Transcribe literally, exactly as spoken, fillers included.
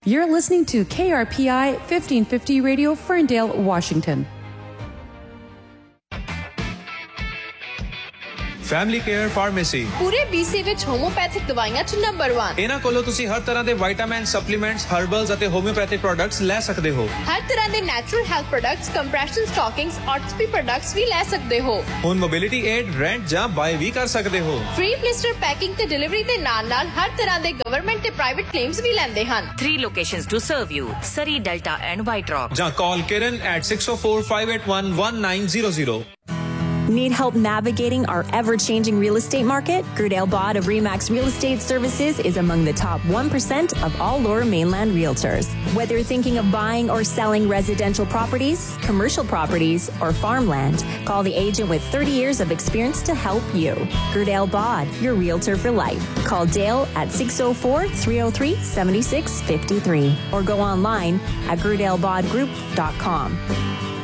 You're listening to K R P I fifteen fifty Radio, Ferndale, Washington. Family care pharmacy ਪੂਰੇ B C ਵਿੱਚ homeopathic ਦਵਾਈਆਂ ਚ number ਇੱਕ। ਇਹਨਾਂ ਕੋਲੋਂ ਤੁਸੀਂ ਹਰ ਤਰ੍ਹਾਂ ਦੇ ਵਿਟਾਮਿਨ, ਸਪਲੀਮੈਂਟਸ, ਹਰਬਲਸ ਅਤੇ ਹੋਮਿਓਪੈਥਿਕ ਪ੍ਰੋਡਕਟਸ ਲੈ ਸਕਦੇ ਹੋ। ਹਰ ਤਰ੍ਹਾਂ ਦੇ natural health products, compression ਸਟਾਕਿੰਗਸ, ਆਰਥੋਪੀ products ਵੀ ਲੈ ਸਕਦੇ ਹੋ। ਹੁਣ ਮੋਬਿਲਿਟੀ ਏਡ, ਰੈਂਟ ਜਾਂ ਬਾਏ ਵੀ ਕਰ ਸਕਦੇ ਹੋ। ਫ੍ਰੀ ਬਲਿਸਟਰ ਪੈਕਿੰਗ ਤੇ ਡਿਲੀਵਰੀ ਦੇ ਨਾਲ-ਨਾਲ ਹਰ ਤਰ੍ਹਾਂ ਦੇ ਗਵਰਨਮੈਂਟ ਤੇ ਪ੍ਰਾਈਵੇਟ ਕਲੇਮਸ ਵੀ ਲੈਂਦੇ ਹਨ। Three locations to serve you: Surrey, Delta and White Rock. ਜਾਂ call Kiran at six oh four, five eight one, one nine zero zero. Need help navigating our ever-changing real estate market? Gerdale Bod of Remax Real Estate Services is among the top one percent of all Lower Mainland realtors. Whether you're thinking of buying or selling residential properties, commercial properties, or farmland, call the agent with thirty years of experience to help you. Gerdale Bod, your realtor for life. Call Dale at six oh four, three oh three, seven six five three or go online at gerdale bod group dot com.